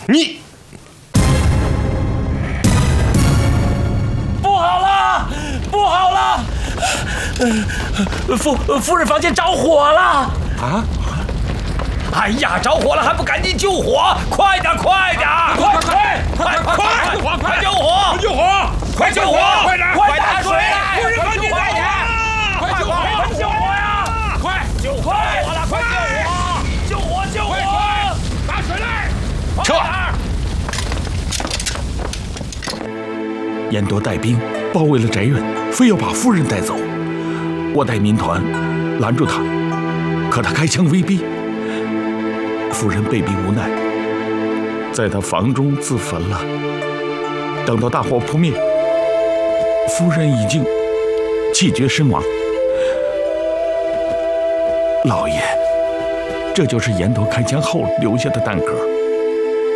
你不好了，不好了！夫人房间着火了！ 啊！ 哎呀，着火了还不赶紧救火！快点，快点！快救火！ 救火！ 快救火！快打水来！ 夫人房间着火了！ 快救火呀！快救火了！快救火！救火！ 打水来！ 撤！ 燕多带兵包围了翟任，非要把夫人带走。我带民团拦住他，可他开枪威逼，夫人被逼无奈，在他房中自焚了。等到大火扑灭，夫人已经气绝身亡。老爷，这就是燕多开枪后留下的弹壳。